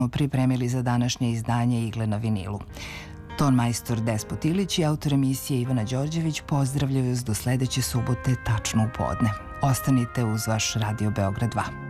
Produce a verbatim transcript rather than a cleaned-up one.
pripremili za današnje izdanje Igle na vinilu. Ton majstor Despot Ilić i autor emisije Ivana Đorđević pozdravljaju vas do sledeće subote tačno u podne. Ostanite uz vaš Radio Beograd dva.